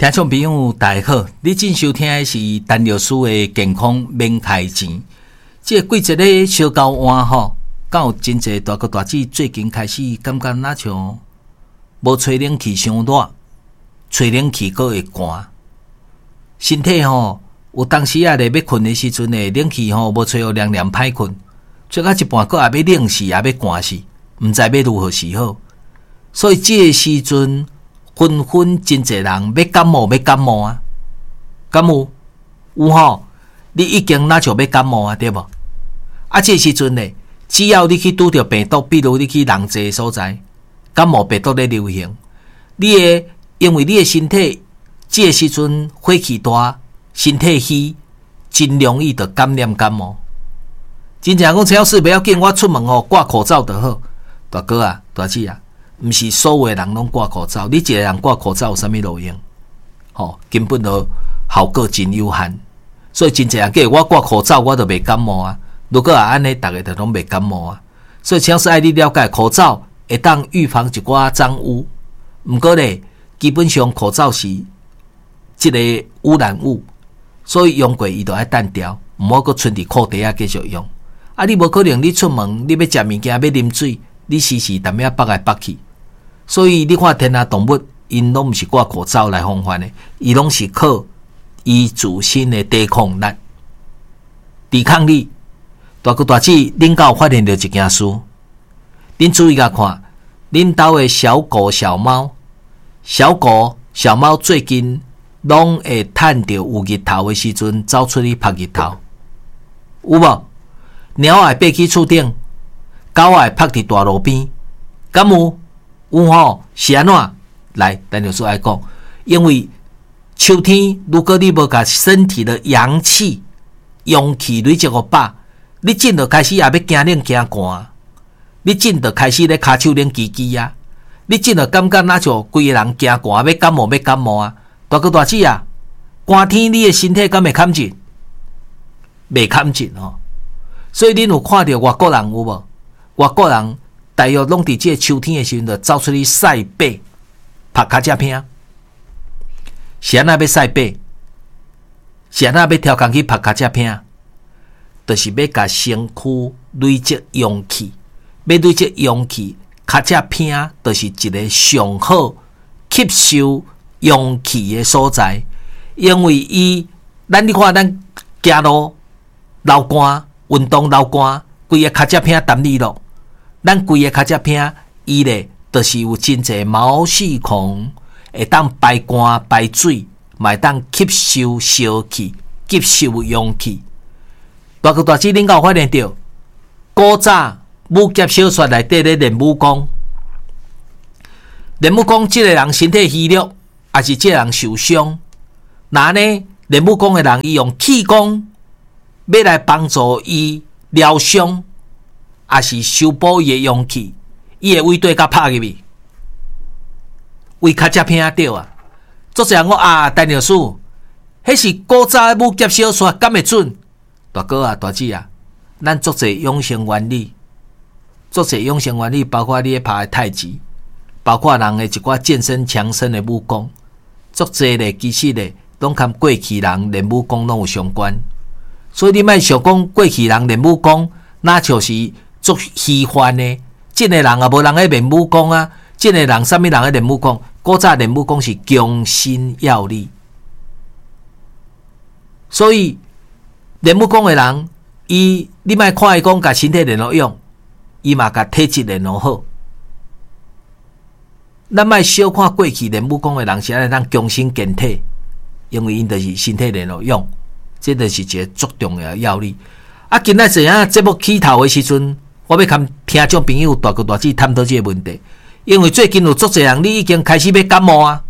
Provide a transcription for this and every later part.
听众朋友大家好，你正收听的是陈律师的健康免开钱。这季节咧烧到晏吼，敢有真侪大哥大姐最近开始感觉那像无吹冷气伤热，吹冷气阁会寒，身体吼有当时啊咧要困的时阵呢，冷气吼无吹互凉凉歹困，吹到一半阁也要冷死，也要寒死，毋知要如何是好。所以这个时阵，纷纷真侪人要感冒啊！感冒有吼，你已经那就要感冒啊，对无？啊，这时阵呢，只要你去拄着病毒，比如你去人济的所在，感冒病毒咧流行，因为你的身体这时阵火气大，身体虚，真容易就感染感冒。真正讲，超市不要紧，我出门吼挂口罩就好。大哥啊，大姐啊。毋是所有的人拢挂口罩，你一个人挂口罩有啥物路用？根本就效果真有限。所以真侪人讲我挂口罩，我就袂感冒啊。如果也安尼，大家就拢袂感冒啊。所以请是爱你了解，口罩会当预防一寡脏污。毋过咧，基本上口罩是一个污染物，所以用过伊就爱单掉，毋好阁存伫裤底啊继续用。啊，你无可能你出门你要食物件要啉水，你时时踮遐北来北去。所以你看天下动物，因拢毋是挂口罩来防范的，伊拢是靠伊自身的抵抗力、抵抗力。大哥大姐，恁敢有发现到一件事？恁注意甲看，恁兜的小狗、小猫最近拢会趁到有日头的时阵走出去拍日头，有无？猫会爬去厝顶，狗会拍伫大路边，敢有？有吼，是安怎？来，咱就说来讲，因为秋天，如果你无甲身体的阳气累积500，你真就开始也要惊冷惊寒，你真就开始咧骹手冷叽叽啊，你真就感觉那像规个人惊寒，要感冒啊！大哥大姐啊，寒天你的身体敢会堪紧？袂堪紧吼。所以恁有看到外国人有无？外国人。大约拢伫这个秋天的时阵，就走出去晒背、拍脚趾片。是安那要晒背？是安那要跳工去拍脚趾片？就是要甲身躯累积阳气，要累积阳气，脚趾片就是一个上好吸收阳气的所在。因为咱你看咱走路流汗、运动流汗，规个脚趾片澹你咯。咱规个脚趾片，伊咧就是有真侪毛细孔，会当排汗排水，嘛会当吸收烧气、吸收阳气。大哥大姐，恁敢有发现到？古早武侠小说内底咧练武功，即个人身体虚弱，还是即个人受伤，那呢练武功的人伊用气功要来帮助伊疗伤。也是修补伊的阳气，伊会胃对甲拍入去，胃脚趾片对啊。作者人讲啊，陈律师，迄是古早的武侠小说，敢会准？大哥啊，大姐啊，咱作者养生原理，包括你拍的太极，包括人的一寡健身强身的武功，作者咧其实咧拢跟过去人练武功拢有相关。所以你莫想讲过去人练武功，那就是做虚幻的，真个人也无人咧练武功啊！真个人，啥物人咧练武功？古早练武功是强身要力，所以练武功的人，你莫看伊讲甲身体练好用，伊嘛甲体质练好。咱莫小看过去练武功的人是安尼当强身健体，因为因就是身体练好用，这就是一个足重要的要力。啊，今仔怎样节目起头的时阵？我要跟听众朋友大哥大姐探讨这个问题，因为最近有足侪人，你已经开始要感冒啊。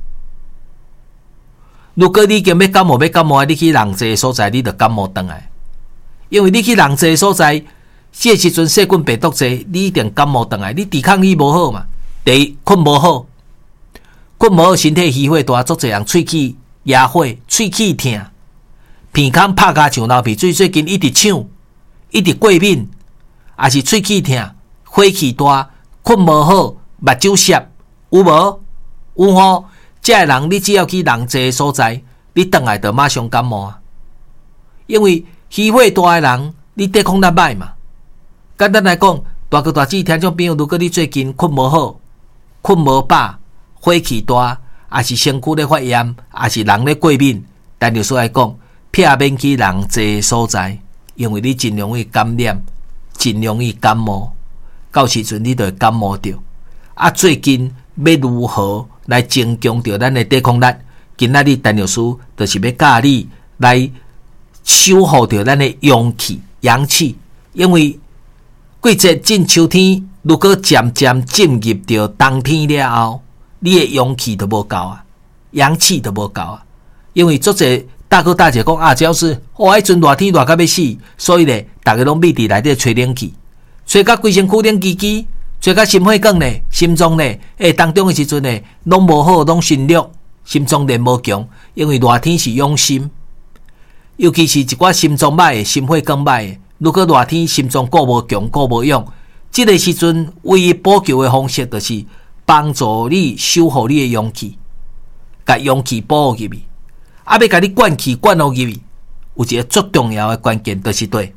如果你已经要感冒啊，你去人济的所在，你就感冒回来。因为你去人济的所在，这时阵细菌病毒济，你一定感冒回来。你抵抗力无好嘛？第一，困无好，身体虚火大，足侪人喙齿野火，喙齿痛，鼻孔拍甲像流鼻水，最近一直抢，一直过敏。也是喙齿痛、火气大、困无好、目睭涩，有无？有吼， 这个人你只要去人济的所在，你倒来就马上感冒啊。因为虚火大的人，你抵抗力歹嘛。简单来讲，大哥大姐听众朋友，如果你最近困无好、困无饱、火气大，还是身躯咧发炎，还是人咧过敏，但就说来讲，避免去人济的所在，因为你真容易感染，真容易感冒，到时阵你就会感冒着。啊，最近要如何来增强着咱的抵抗力？今仔日陈老师就是要教你来守护着咱的阳气，因为季节进秋天，如果渐渐进入到冬天了后，你的阳气都无够啊，阳气都无够啊。因为足侪大哥大姐讲啊，只要是迄阵热天热到要死，所以咧，大家拢密伫内底吹冷气，吹到规身躯冷叽叽，吹到心血管咧、心脏咧，当中的时阵咧，拢无好，拢心率、心脏练无强，因为热天是养心，尤其是一寡心脏歹的、心血管歹的。如果热天心脏顾无强、顾无用，这个时阵唯一补救的方式就是帮助你守护你的阳气，把阳气补入去。要甲你灌气灌入去，有一个最重要的关键就是对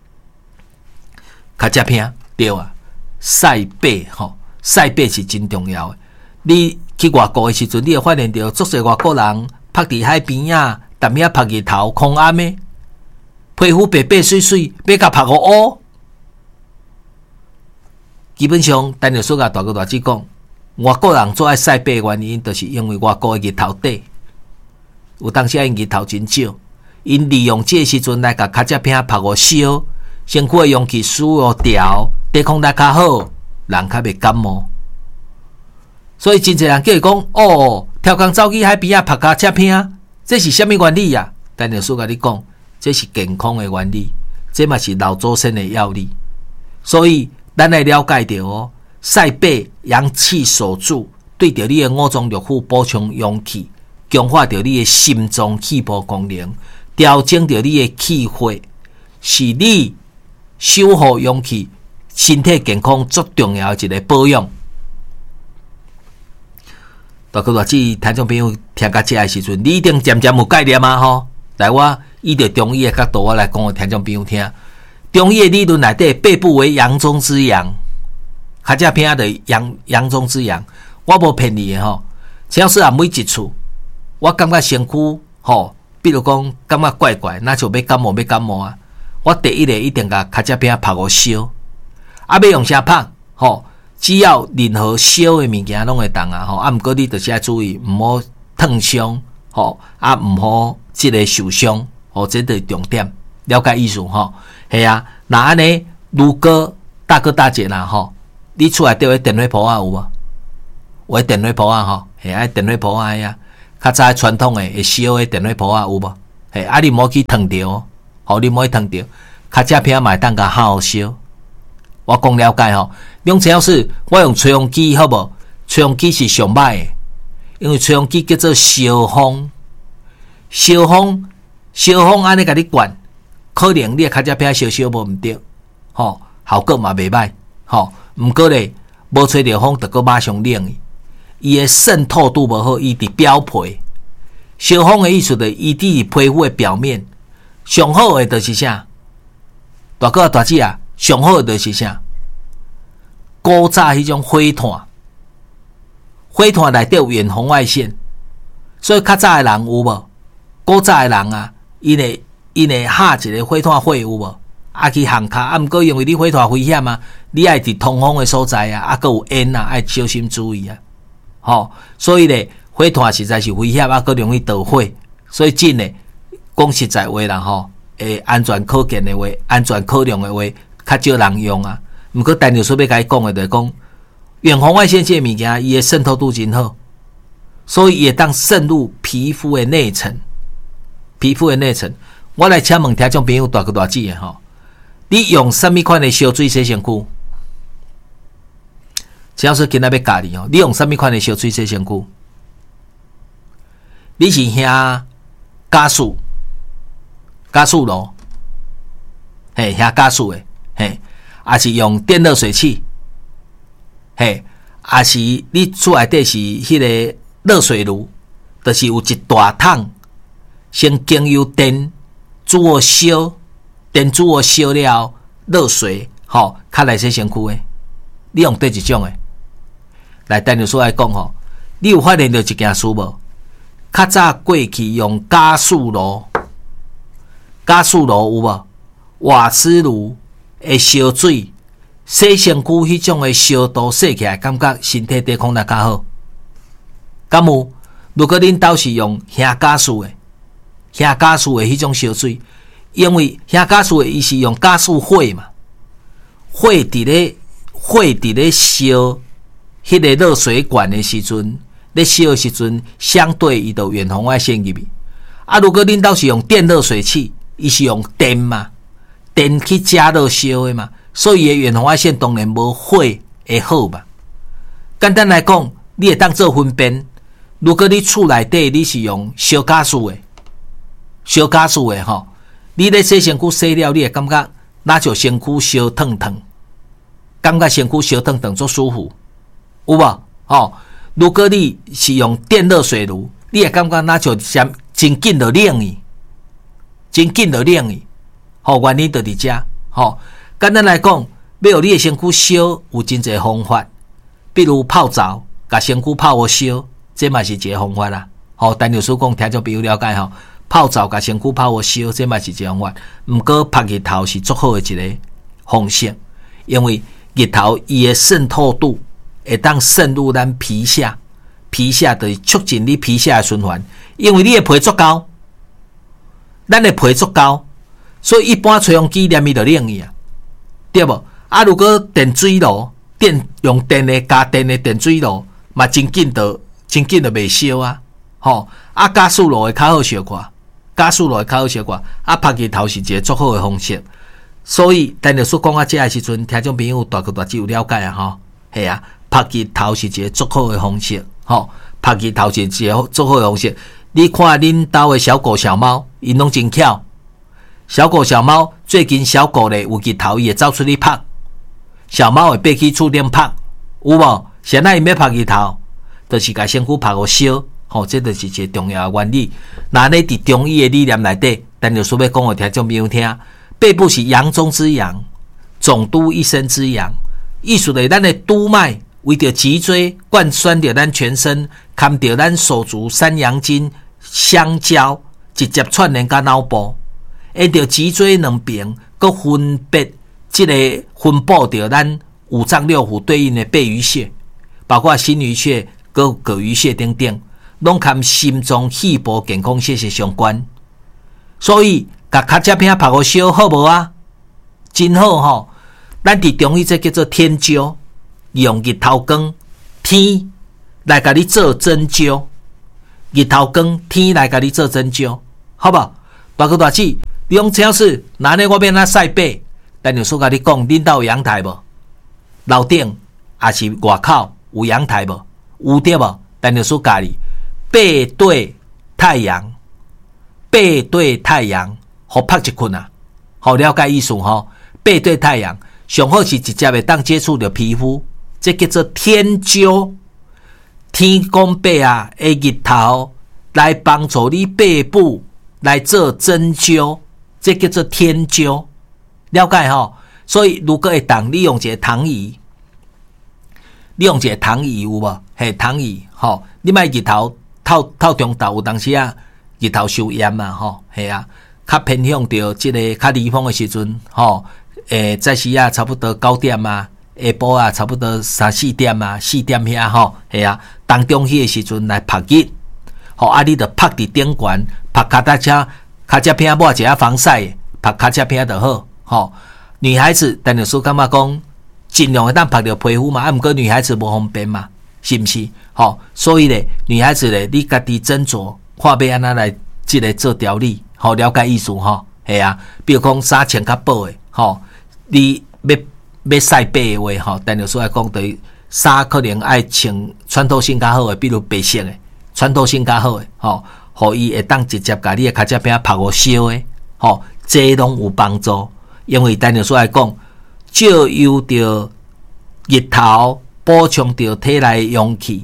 较食片对啊，晒背吼，晒背是真重要的。你去外国的时阵，你会发现到足侪外国人拍伫海边啊，踮遐拍日头、空暗的。皮肤白白水水，要甲拍个乌。基本上，陈老师甲大哥大姐讲，外国人做爱晒白原因，就是因为外国的日头短，有当时因日头真少，因利用这个时阵来甲卡只片拍个烧，身躯的阳气输入调，抵抗力较好，人较袂感冒。所以真侪人叫伊讲，哦，跳工走去海边啊拍卡只片，这是啥物原理啊？陈老师甲你讲。这是健康的原理，这嘛是老祖先的要理。所以，咱来了解到哦，晒背阳气守住，对着你的五脏六腑补充阳气，强化着你的心脏气部功能，调整着你的气血，是你守护阳气、身体健康最重要的一个保养。大哥大姐、听众朋友听到这的时阵，你一定渐渐有概念啊！吼，来我。依着中医的角度，我来讲给听众朋友听。中医的理论内底，背部为阳中之阳，较只片的阳中之阳。我无骗你的吼，只要是啊每一处，我感觉身躯吼，比如讲感觉怪怪，那就要感冒啊。我第一个一定甲较只片拍个烧，啊要用啥拍吼？只要任何烧的物件拢会动啊吼。啊，毋过你就是要注意，毋好烫伤吼，啊毋好即个受伤。哦，这是重点，了解意思吼。系啊，那安尼，如果大哥大姐啦吼，你厝内底有电火煲啊有无？有电火煲啊吼，系啊，电火煲啊呀，较早传统的会烧的电火煲啊有无？系啊，你莫去烫着，吼，你莫去烫着，较只片嘛当甲好烧。我讲了解吼，两只要是我用吹风机好无？吹风机是上歹的，因为吹风机叫做烧风，烧风安尼甲你灌，可能你较只片烧无毋对，吼，效果嘛袂歹，吼。毋过咧，无吹着风，就搁马上冷伊的渗透度无好，伊伫表皮。烧风的意思就是伊伫皮肤的表面，上好的就是啥？大哥大姐啊，上好的就是啥？古早迄种火炭内底有远红外线，所以较早的人有无？古早的人啊。因会下一个火炭火有无？啊去巷骹，啊毋过因为你火炭危险啊，你爱伫通风的所在啊，啊，佮有烟啊，爱小心注意啊。吼，所以咧，火炭实在是危险啊，佮容易导火。所以真诶，讲实在话啦吼，安全可见的话，安全可量的话，较少人用啊。毋过陈老师要甲伊讲的就是讲，远红外线这物件，伊的渗透度真好，所以也当渗入皮肤的内层。我来请问听众朋友大哥大姐的吼，你用什么款的烧水洗身躯？只要是今仔要教你哦，你用什么款的烧水洗身躯？你是遐加速炉，嘿，遐加速的，嘿，还是用电热水器，嘿，还是你厝内底是迄个热水炉，就是有一大桶，先经由电煮好烧，电煮好烧了热水，较来洗身躯的。你用第一种的？来，陈律师来讲吼，你有发现到一件事无？较早过去用加速炉有无？瓦斯炉会烧水，洗身躯迄种的烧度洗起来，感觉身体抵抗力较好。敢有？如果恁兜是用兄加速的迄种烧水，因为兄加速的伊是用加速火嘛，火伫咧烧迄个热水管的时阵，咧烧的时阵，相对伊就远红外线入去。如果恁兜是用电热水器，伊是用电嘛，电去加热烧的嘛，所以伊的远红外线当然无火会好嘛。简单来讲，你会当做分辨。如果你厝内底你是用烧加速的你咧洗身躯洗了，你会感觉哪像身躯烧烫烫，感觉身躯烧烫烫足舒服，有无？如果你是用电热水炉，你会感觉哪像真紧就冷去，原因就伫遮。简单来讲，要让你的身躯烧有真侪方法，比如泡澡，甲身躯泡好烧，这嘛是一个方法啦。陈律师讲，听众朋友了解泡澡甲身躯泡好烧，这嘛是一个方法。毋过晒日头是足好的一个方式，因为日头伊的渗透度会当渗入咱皮下就是促进你皮下的循环。因为你的皮足高，咱的皮足高，所以一般吹风机念伊就冷去啊，对无？如果电水炉用电的加电的电水炉，嘛真紧就袂烧啊。加速炉会较好烧看，晒日头是一个足好的方式。所以陈律师讲到这的时阵，听众朋友大致有了解啊，系啊，晒日头是一个足好的方式，晒日头是一个足好的方式。你看恁兜的小狗小猫，因拢真巧。小狗小猫最近小狗咧有日头，伊会走出去晒，小猫会爬去厝顶晒，有无？现在伊要晒日头，就是甲身躯晒好烧。这就是一个重要的原理。那咧伫中医的理念内底，陈律师要讲互听众朋友听，背部是阳中之阳，总督一身之阳。意思是咱的督脉为着脊椎贯穿着咱全身，牵着咱手足三阳经相交，直接串联到脑部。沿着脊椎两边，佮分别分布着咱五脏六腑对应的背俞穴，包括心俞穴、佮膈俞穴等等。拢跟心脏、肺部健康息息相关，所以甲脚趾片拍好烧好无啊？真好咱伫中医这叫做天灸，利用日头光天来甲你做针灸，日头光天来甲你做针灸，好不好？大哥大姐，你用超市，那呢我变哪晒背？但律师甲你讲，恁兜有阳台无？楼顶还是外口有阳台无？有对无？但律师教你。背对太阳，好拍一困啊！好了解意思背对太阳，上好是直接会当接触到皮肤，这叫做天灸。天公背的日头来帮助你背部来做针灸，这叫做天灸。了解所以如果会当你用一个躺椅，有无？躺椅你莫日头。透中昼有当时日头受炎嘛系啊，较偏向着即个较离峰的时阵早时差不多9点下晡差不多3-4点4点遐系啊，当中迄个时阵来晒日你着晒伫顶悬，晒脚趾片抹一下防晒，晒脚趾片就好女孩子陈律师感觉讲尽量会当晒着皮肤嘛，毋过女孩子无方便嘛。是不是？所以咧，女孩子咧，你家己斟酌，看要安怎来即个做调理，了解意思系啊。比如讲衫穿较薄的，你要晒背的话，陈律师来讲，对衫可能爱穿穿透性较好的，比如白色的，穿透性较好的，互伊会当直接甲你的脚趾片拍好烧的，这拢有帮助。因为陈律师来讲，照由着日头。补充到体内阳气，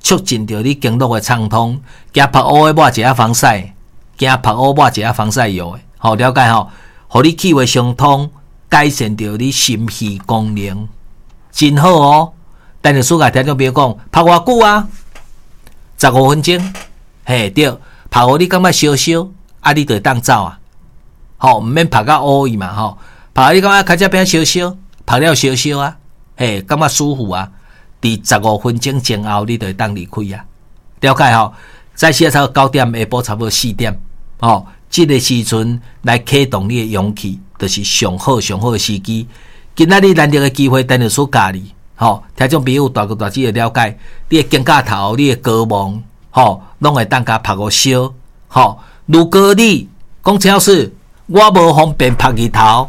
促进着你经络的畅通，加晒乌的抹一下防晒，加晒乌抹一下防晒药的，好了解吼，互你气血相通，改善着你心肺功能，真好哦。但是暑假听众朋友讲，拍偌久啊？15分钟，嘿对，拍互你感觉烧烧，啊你就会当走啊，吼，毋免拍到乌伊嘛吼，拍互你感觉脚趾边烧烧，拍了烧烧啊，嘿，感觉舒服啊。伫15分钟前后，你就会当离开啊。了解吼，早时差不多9点，下晡差不多4点，吼，这个时阵来启动你的勇气，就是上好的时机。今仔日难得的机会，等于所教你，吼，听众朋友大哥大姐的了解，你的肩胛头、你的胳膊，吼，拢会当甲拍个烧，吼。如果你讲陈老师，我无方便拍日头，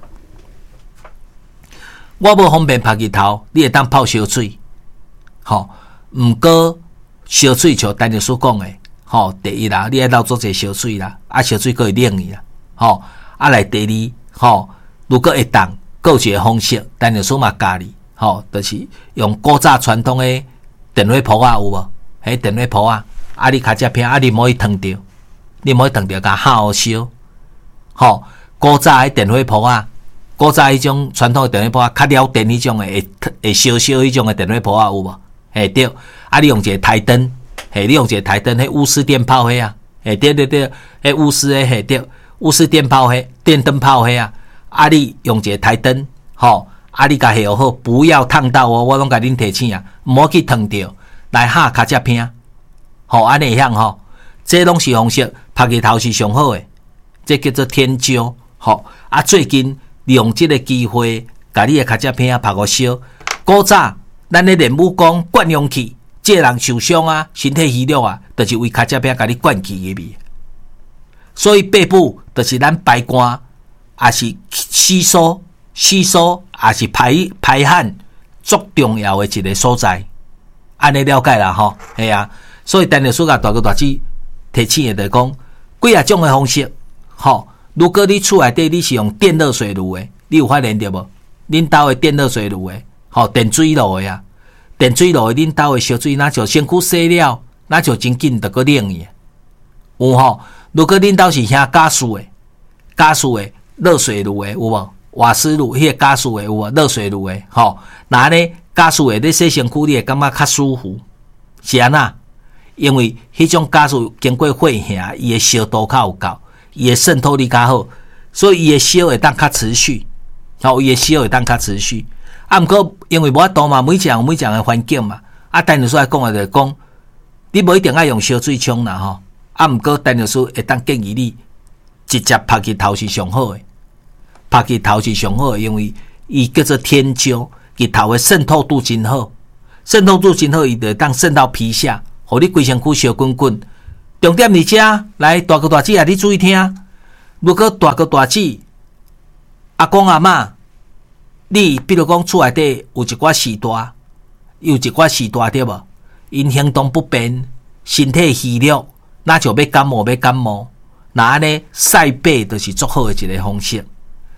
你会当泡烧水。吼，毋过烧水像单日所讲的，吼，第一啦，你爱留做者烧水啦，啊，烧水佫会冷去啦，吼，啊来第二，吼，如果会当，佫有一个方式，单日所嘛教你，吼，就是用古早传统的电火煲啊，有无？迄电火煲啊，啊，你脚趾片啊，你莫去烫着，甲烤烧，吼，古早的电火煲啊，古早迄种传统的电火煲啊，较了电迄种的会烧烧迄种的电火煲啊，有无？嘿对，啊你用一个台灯，嘿你用一个台灯，迄钨丝电泡迄啊，嘿对，迄钨丝诶，嘿对，钨丝电泡迄电灯泡迄啊，啊你用一个台灯，吼，啊你甲下好，不要烫到哦，我拢甲恁提醒啊，毋好去烫着，来下脚趾片，吼安尼样吼，这拢是方式，拍日头是上好诶，这叫做天椒，吼啊最近利用这个机会，甲你诶脚趾片拍个烧，古早。咱咧练武功灌阳气，这人受伤啊，身体虚弱啊，就是为脚趾边甲你灌气入去。所以背部就是咱排汗，也是吸收，也是排汗足重要的一个所在。安尼了解啦吼，系啊。所以单日暑假大哥大姐提醒的讲，几啊种的方式，吼。如果你厝内底你是用电热水炉的，你有发现着无？恁兜的电热水炉的。吼，电水炉的啊，电水炉的恁兜的烧水，哪就身躯洗了，哪就真紧就个冷去。有吼，如果恁兜是遐加湿的热水炉的有无？瓦斯炉迄个加湿的有无？热水炉的吼，那呢加湿的你洗身躯你会感觉较舒服，是安那？因为迄种加湿经过火下，伊的烧度较有够，伊的渗透力较好，所以伊的烧会当较持续，吼，伊的烧会当较持续。啊，毋过因为无法度嘛，每一项的环境嘛，啊，单律师来讲的就是讲，你无一定爱用烧水冲啦吼。啊，毋过单律师会当建议你直接拍日头是上好的，拍日头是上好的，因为伊叫做天椒，日头的渗透度真好，伊就当渗到皮下，互你规身躯烧滚滚。重点伫遮，来大哥大姐啊，你注意听，如果大哥大姐、阿公阿嬷，你比如讲厝内底有一寡时大对无？因行动不便，身体虚弱，那就要感冒，那安尼晒背就是足好的一个方式，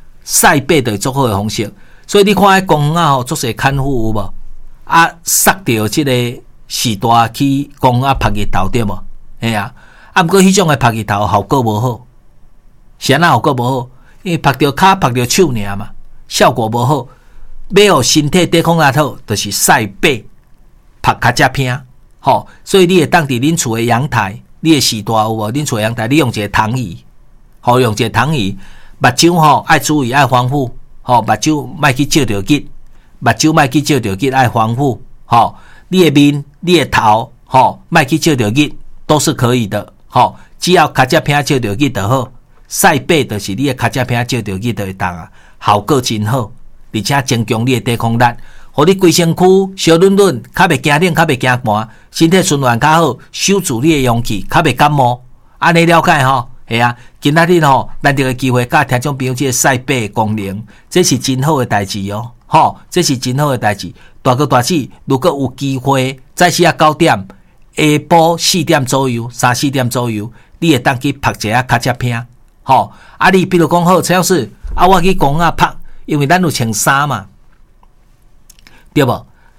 所以你看迄公园啊吼，足侪看护有无？啊，塞着即个时大去公园拍日头对无？嘿啊，啊，毋过迄种的拍日头效果无好，是安那效果无好？因为拍着骹、拍着手尔嘛。效果无好，要互身体抵抗力好，就是晒背、拍脚趾片，吼。所以你会当伫恁厝的阳台，你的时大有无？恁厝的阳台，你用一个躺椅，吼，目睭吼爱注意爱防护，吼，目睭莫去照着日，爱防护，吼。你的面、你的头，吼，莫去照着日，都是可以的，吼。只要脚趾片照着日就好。晒背就是你的脚趾片照着日就会当啊，效果真好，而且增强你的抵抗力，互你规身躯烧润润，较袂惊冷，较袂惊寒，身体循环较好，守住你的阳气，较袂感冒。安尼了解吼，系啊，今仔日吼，难得个机会，甲听众朋友这个晒背的功能，这是真好的代志哦，吼，这是真好的代志。大哥大姐，如果有机会，早时9点，下晡4点左右，3、4点左右，你会当去拍一下脚趾片。吼，啊！你比如讲好，陈老师，啊，我去公园拍，因为咱有穿衫嘛，对无？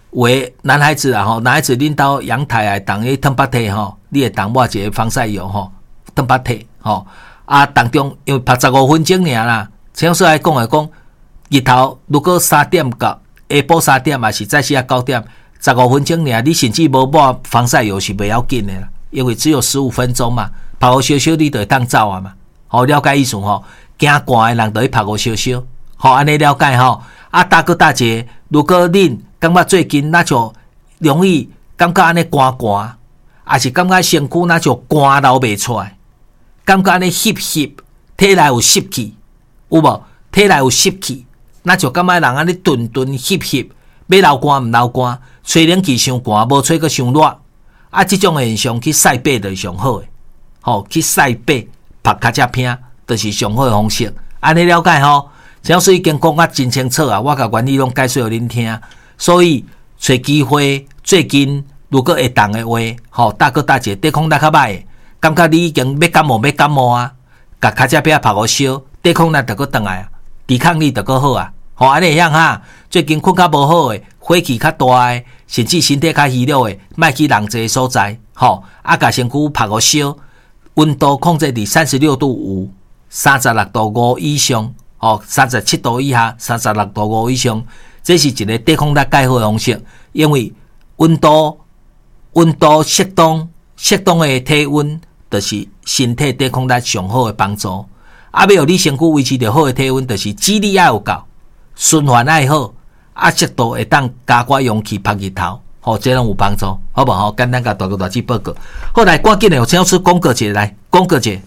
有的男孩子啊吼，男孩子恁兜阳台啊，当迄烫把体吼，你会当抹一个防晒油吼，烫把体吼啊，当中因为拍15分钟尔啦。陈老师来讲的讲，日头如果3点到下晡3点，还是再时啊9点，15分钟尔，你甚至无抹防晒油是袂要紧的啦，因为只有15分钟嘛，拍个烧烧你就会当走啊嘛。好，了解意思吼，惊寒的人就去拍个烧烧，好安尼了解吼。啊，大哥大姐，如果恁感觉最近那就容易感觉安尼寒寒，还是感觉身躯那就寒流袂出来，感觉安尼湿湿，体内有湿气，有无？体内有湿气，那就感觉人安尼顿顿湿湿，要流汗毋流汗，吹冷气伤寒，无吹个伤热，啊，即种现象去晒背就是上好诶，吼，去晒背拍较只片，就是上好诶方式。安尼了解吼？陈老师已经讲啊真清楚啊，我甲原理拢解说互恁听，所以找机会最近如果会当的话，吼大哥大姐抵抗力较歹，感觉你已经要感冒啊，甲脚趾边拍个烧，抵抗力就搁转来啊，抵抗力就搁好啊，吼安尼样哈，最近困较无好诶，火气较大诶，甚至身体较虚弱诶，莫去人济所在，吼啊甲身躯拍个烧，温度控制伫36度5、36度5以上。37度以下，36度5以上，这是一个抵抗力较好的方式。因为温度适当的体温，就是身体抵抗力上好的帮助。啊，要你身躯维持着好的体温，就是肌力要有够，循环要好，啊，适度会当加挂勇气晒日头，这拢有帮助，好不好？简单甲大哥大姐报告。好来，赶紧的，请老师广告一下来，广告一下。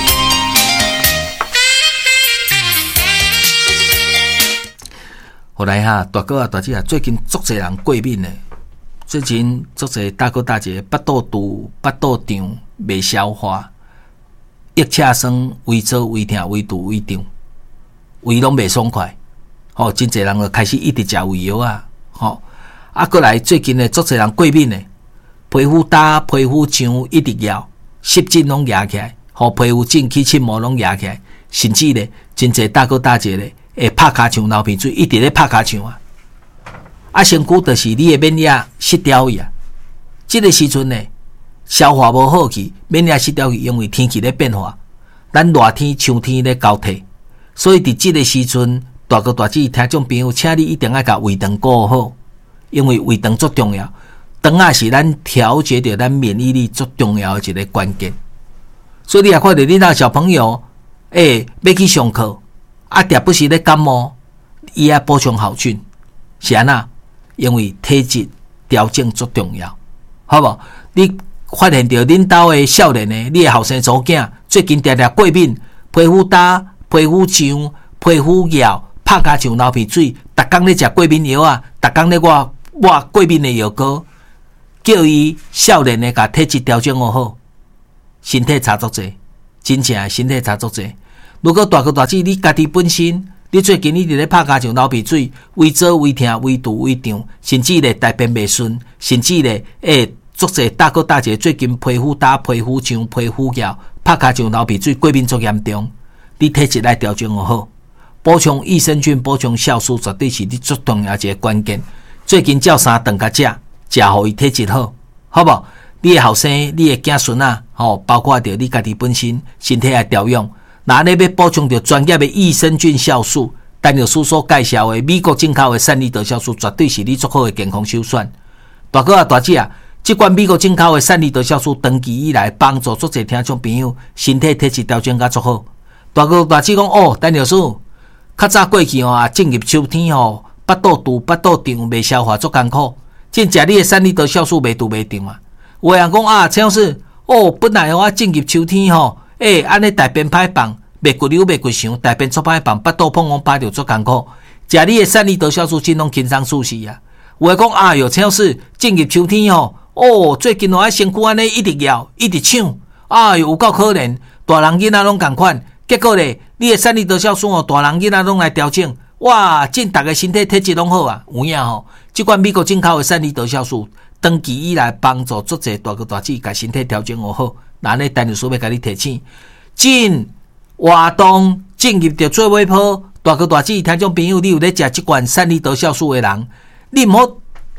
后来哈，大哥啊、大姐啊，最近足侪人过敏呢。最近足侪大哥大姐腹肚肚、腹肚胀、袂消化，腋下酸、胃燥、胃痛、胃肚、胃胀，胃拢袂爽快。真侪人就开始一直食胃药啊。过来最近呢，足侪人过敏呢，皮肤干、皮肤痒，一直咬，湿疹拢压起来，皮肤疹、起荨膜拢压起来，甚至呢，真侪大哥大姐呢。会拍骹枪流鼻水，一直咧拍骹枪啊！身躯就是你的免疫失调去啊！这个时阵呢，消化无好去，免疫失调去，因为天气咧变化，咱热天、秋天咧交替，所以伫这个时阵，大哥大姐听众朋友，请你一定要甲胃肠顾好，因为胃肠足重要，肠啊是咱调节着咱免疫力足重要的一个关键。所以你也看到你那小朋友，要去上课。定不时咧感冒，伊也补充好菌，是安那？因为体质调整足重要，好无？你发现到恁兜的少年呢，你的后生祖囝最近常常过敏，皮肤干、皮肤痒、皮肤痒，拍骹枪流鼻水，逐工咧食过敏药啊，逐工咧抹过敏的药膏，叫伊少年呢，甲体质调整好，身体差足济，真正身体差足济。如果大哥大姐你家己本身，你最近一直咧拍骹枪流鼻水、胃燥、胃痛、胃肚、胃胀，甚至咧大便袂顺，甚至咧足侪大哥大姐最近皮肤干、皮肤痒、皮肤痒，拍骹枪流鼻水，过敏足严重，你体质来调整好，补充益生菌、补充酵素，绝对是你最重要一个关键。最近照三顿甲食互伊体质好，好无？你的后生、你的囝孙啊，包括着你家己本身身体来调养。那你要补充到专业的益生菌酵素，丹尼斯所介绍的美国进口的善利德酵素，绝对是你最好的健康首选。大哥啊、大姐啊，这款美国进口的善利德酵素，长期以来帮助足侪听众朋友身体体质调整甲足好。大哥大姐讲丹尼斯，较早过去进入秋天腹肚肚、腹肚胀，袂消化足艰苦，真食你的善利德酵素袂肚袂胀啊。有人讲陈老师，本来我进入秋天安尼大便歹放，袂骨溜袂骨伤，大便出歹放，腹肚碰碰排着足艰苦。食你的善利德酵素，真拢轻松舒适啊！有诶讲哟，陈老师进入秋天最近身躯安尼一直摇，一直抢，有够可怜。大人囡仔拢共款，结果咧，你的善利德酵素大人囡仔拢来调整，哇，真逐个身体体质拢好啊！有影即款美国进口的善利德酵素，长期以来帮助足侪大哥大姐甲身体调整好。那呢，单律师要甲你提醒，真活动进入着做尾坡，大哥大姐听众朋友，你有咧食即罐善利德酵素的人，你毋好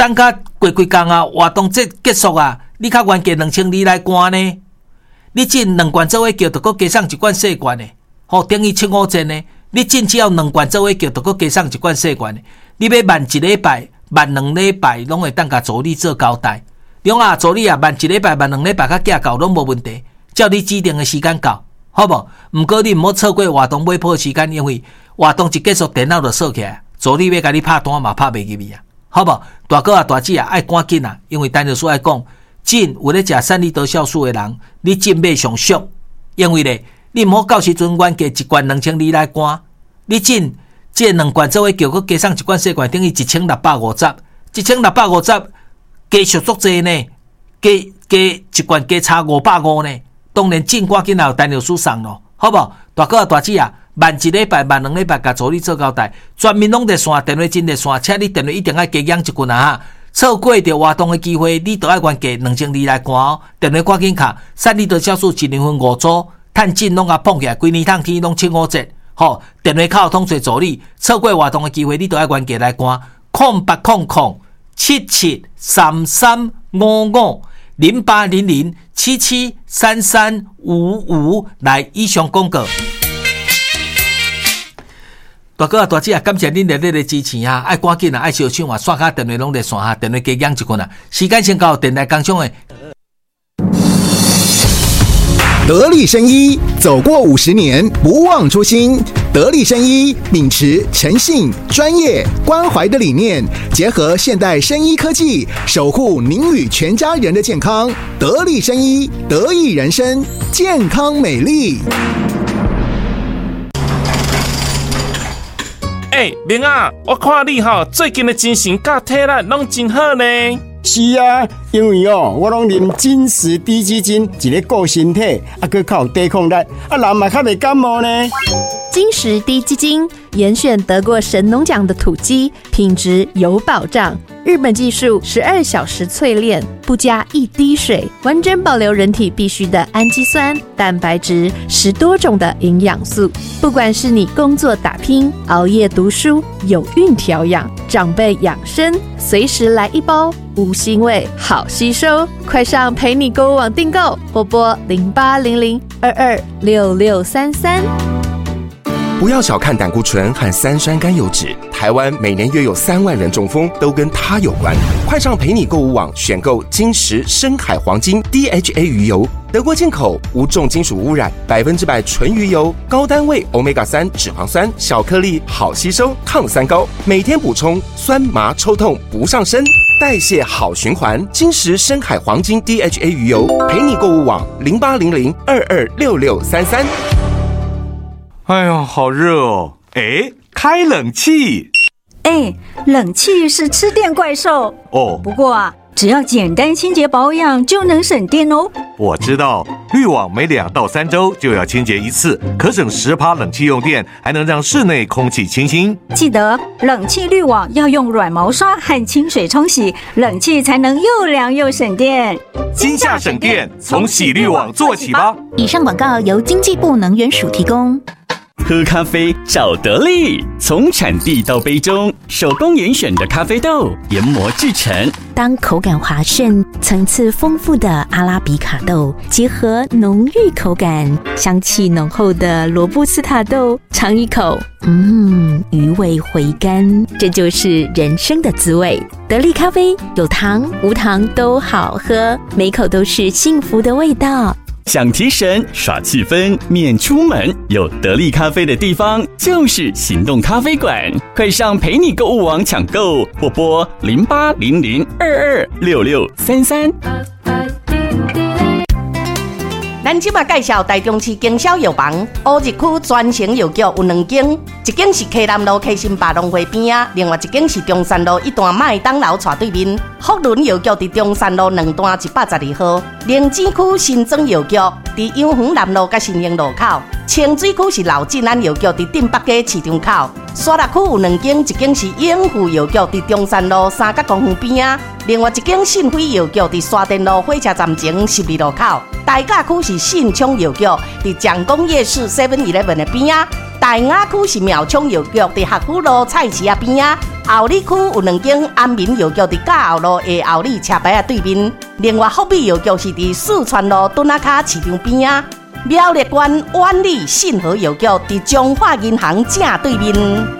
等甲过几工啊，活动节结束啊，你较原价2200来关呢？你进2罐做伙叫，就搁加送1罐细罐的，等于750呢。你进只要2罐做伙叫，就搁加送1罐细罐的。你要慢1礼拜、慢2礼拜，拢会当甲助理做交代。两啊，助理啊，慢1礼拜、慢2礼拜，甲寄到拢无问题。照你指定的时间到，好无？毋过你毋好错过活动买铺的时间，因为活动一结束，电脑就锁起来，助理要甲你拍单嘛，拍袂入去啊，好无？大哥啊、大姐啊，爱赶紧啊，因为陈律师爱讲。进有咧食3厘多酵素的人，你进买上俗，因为咧，你毋好到时阵原价1罐2200来关，你进这2罐做伙叫，佮加上1罐细罐，等于1650，1650加俗足济呢，加1罐加差550呢，当然进赶紧也有陈律师送咯，好无？大哥啊、大姐啊，慢1礼拜、慢2礼拜，甲助理做交代，全面拢在线，电话真在线，请你电话一定要加养1棍啊哈！错过着活动的机会，你就要原价2200来关哦。电话赶紧卡，3厘多酵素1年份5组，趁钱拢甲碰起来，规年趟天拢7-5折。好，电话靠通找助理，错过活动的机会，你就要原价来关。08007733550800773355来以上广告。大哥啊、大姐啊，感谢恁热烈的支持啊！爱赶紧啊，爱小抢啊，刷卡电话拢在线哈，电话加养1棍啊。时间先到，电台工商的得力生医走过50年，不忘初心。得力生医秉持诚信、专业、关怀的理念，结合现代生医科技，守护您与全家人的健康。得力生医，得益人生，健康美丽。 明啊，我看你最近的精神甲体力拢真好呢。 是啊，因为我拢啉金石低基金，一个顾身体，佮较有抵抗力，人嘛较袂感冒呢。 金石低基金严选得过神农奖的土鸡，品质有保障。日本技术12小时淬炼，不加1滴水，完整保留人体必需的氨基酸、蛋白质，10多种的营养素。不管是你工作打拼、熬夜读书、有孕调养、长辈养生，随时来一包，无腥味，好吸收。快上陪你购物网订购，或拨0800226633。 不要小看胆固醇和3酸甘油酯，台湾每年约有3万人中风，都跟它有关。快上陪你购物网选购金石深海黄金 DHA 鱼油，德国进口，无重金属污染，100%纯鱼油，高单位 Omega-3 脂肪酸，小颗粒，好吸收，抗酸高，每天补充，酸麻抽痛不上身，代谢好循环。金石深海黄金 DHA 鱼油，陪你购物网0800226633。 哎呦，好热哦！开冷气。 冷气是吃电怪兽哦。 不过啊，只要简单清洁保养就能省电哦。 我知道，滤网每2到3周就要清洁1次，可省10%冷气用电，还能让室内空气清新。 记得冷气滤网要用软毛刷和清水冲洗，冷气才能又凉又省电。 今夏省电，从洗滤网做起吧。 以上广告由经济部能源署提供。 喝咖啡找得力，从产地到杯中，手工严选的咖啡豆研磨制成。 当口感滑顺、层次丰富的阿拉比卡豆结合浓郁口感、香气浓厚的罗布斯塔豆，尝一口，余味回甘，这就是人生的滋味。得力咖啡有糖无糖都好喝，每口都是幸福的味道。 想提神耍气氛免出门，有得力咖啡的地方就是行动咖啡馆。快上陪你购物网抢购，或拨0800226633。 咱即马介绍台中市经销药房乌日区专营药局有2间，一间是溪南路溪新百农会边啊，另外一间是中山路一段麦当劳斜对面。福伦药局伫中山路2段112号，灵芝区新庄药局伫阳园南路甲新兴路口，清水区是老进安药局伫镇北街市场口，沙鹿区有2间，一间是永富药局伫中山路3角公园边啊，另外一间信辉药局伫沙田路火车站前12路口。大甲区是信昌药局，伫蒋公夜市 7-11 的边啊。 大雅区是苗昌药局伫学府路菜市仔边啊，后里区有2间安民药局伫甲后路的后里车牌对面。另外福美药局是伫四川路墩仔脚市场边啊。苗栗县万里信和药局伫中华银行正对面。